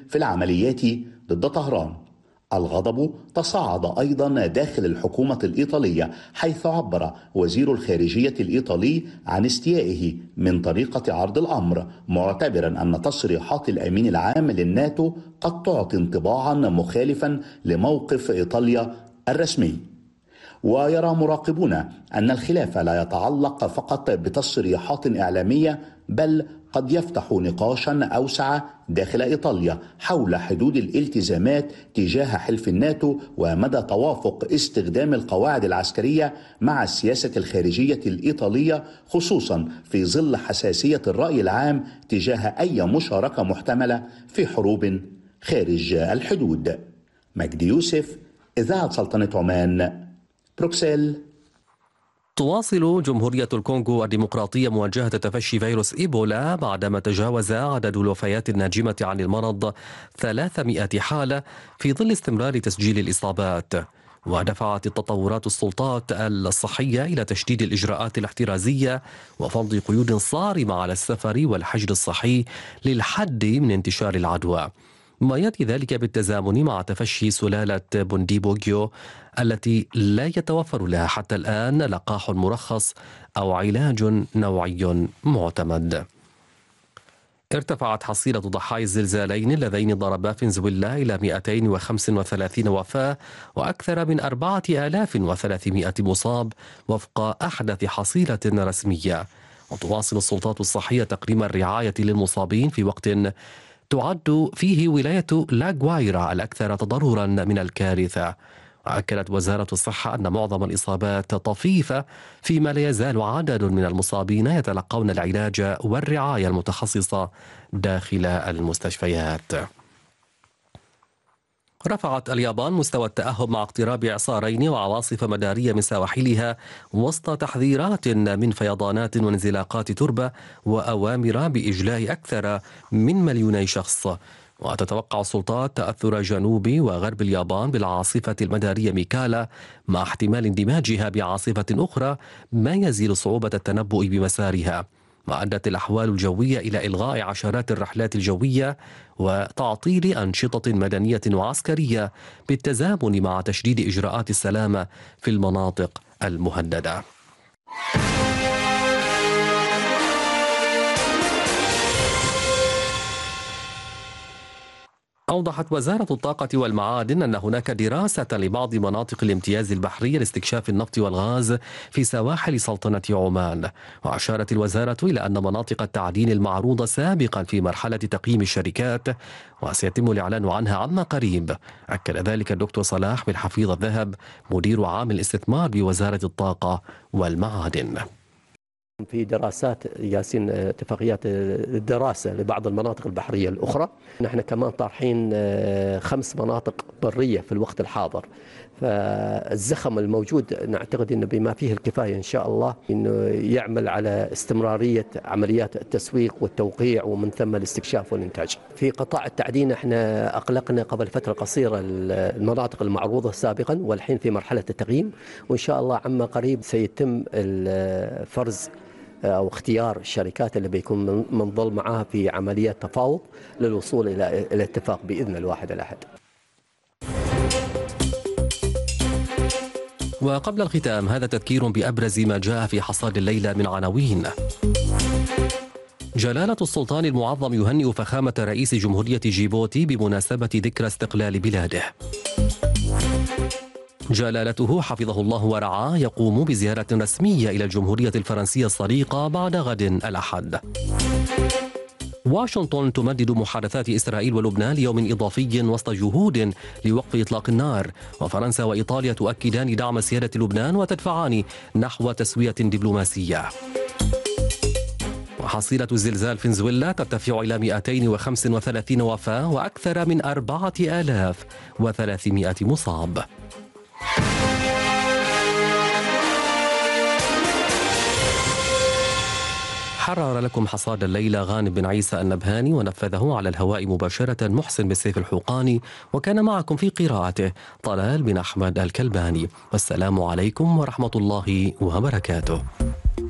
في العمليات ضد طهران. الغضب تصاعد أيضا داخل الحكومة الإيطالية، حيث عبر وزير الخارجية الإيطالي عن استيائه من طريقة عرض الأمر، معتبرا أن تصريحات الأمين العام للناتو قد تعطي انطباعا مخالفا لموقف إيطاليا الرسمي. ويرى مراقبون أن الخلاف لا يتعلق فقط بتصريحات إعلامية، بل قد يفتح نقاشا أوسع داخل إيطاليا حول حدود الالتزامات تجاه حلف الناتو ومدى توافق استخدام القواعد العسكرية مع السياسة الخارجية الإيطالية، خصوصا في ظل حساسية الرأي العام تجاه أي مشاركة محتملة في حروب خارج الحدود. مجدي يوسف، إذاعة سلطنة عمان، بروكسل. تواصل جمهورية الكونغو الديمقراطية مواجهة تفشي فيروس إيبولا بعدما تجاوز عدد الوفيات الناجمة عن المرض 300 حالة في ظل استمرار تسجيل الإصابات. ودفعت التطورات السلطات الصحية إلى تشديد الإجراءات الاحترازية وفرض قيود صارمة على السفر والحجر الصحي للحد من انتشار العدوى، ما يأتي ذلك بالتزامن مع تفشي سلالة بونديبوغيو التي لا يتوفر لها حتى الآن لقاح مرخص أو علاج نوعي معتمد. ارتفعت حصيلة ضحايا الزلزالين اللذين ضربا فنزويلا إلى 235 وفاة وأكثر من 4300 مصاب وفق أحدث حصيلة رسمية. وتواصل السلطات الصحية تقديم الرعاية للمصابين في وقت تعد فيه ولاية لاغوايرا الأكثر تضررا من الكارثة. وأكدت وزارة الصحة أن معظم الإصابات طفيفة، فيما لا يزال عدد من المصابين يتلقون العلاج والرعاية المتخصصة داخل المستشفيات. رفعت اليابان مستوى التأهب مع اقتراب إعصارين وعواصف مدارية من سواحلها وسط تحذيرات من فيضانات وانزلاقات تربة وأوامر بإجلاء أكثر من 2,000,000 شخص. وتتوقع السلطات تأثر جنوب وغرب اليابان بالعاصفة المدارية ميكالا مع احتمال اندماجها بعاصفة أخرى، ما يزيد صعوبة التنبؤ بمسارها. وأدت الأحوال الجوية إلى إلغاء عشرات الرحلات الجوية وتعطيل أنشطة مدنية وعسكرية بالتزامن مع تشديد إجراءات السلامة في المناطق المهددة. أوضحت وزارة الطاقة والمعادن أن هناك دراسة لبعض مناطق الامتياز البحري لاستكشاف النفط والغاز في سواحل سلطنة عمان. وأشارت الوزارة إلى أن مناطق التعدين المعروضة سابقا في مرحلة تقييم الشركات وسيتم الإعلان عنها عما قريب. أكد ذلك الدكتور صلاح بن حفيظ الذهب مدير عام الاستثمار بوزارة الطاقة والمعادن. في دراسات ياسين اتفاقيات الدراسة لبعض المناطق البحرية الأخرى. نحن كمان طارحين 5 مناطق برية في الوقت الحاضر، فالزخم الموجود نعتقد أنه بما فيه الكفاية إن شاء الله أنه يعمل على استمرارية عمليات التسويق والتوقيع ومن ثم الاستكشاف والإنتاج. في قطاع التعدين احنا أقلقنا قبل فترة قصيرة المناطق المعروضة سابقا، والحين في مرحلة التقييم، وإن شاء الله عما قريب سيتم الفرز أو اختيار الشركات اللي بيكون منضل معها في عمليات تفاوض للوصول إلى اتفاق بإذن الواحد الأحد. وقبل الختام هذا تذكير بأبرز ما جاء في حصاد الليلة من عناوين. جلالة السلطان المعظم يهنئ فخامة رئيس جمهورية جيبوتي بمناسبة ذكرى استقلال بلاده. جلالته حفظه الله ورعاه يقوم بزيارة رسمية إلى الجمهورية الفرنسية الصديقة بعد غد الأحد. واشنطن تمدد محادثات إسرائيل ولبنان ليوم إضافي وسط جهود لوقف إطلاق النار، وفرنسا وإيطاليا تؤكدان دعم سيادة لبنان وتدفعان نحو تسوية دبلوماسية. وحصيلة الزلزال فنزويلا ترتفع إلى 235 وفاة وأكثر من 4300 مصاب. حرر لكم حصاد الليلة غانم بن عيسى النبهاني، ونفذه على الهواء مباشرة محسن بالسيف الحوقاني، وكان معكم في قراءته طلال بن أحمد الكلباني. والسلام عليكم ورحمة الله وبركاته.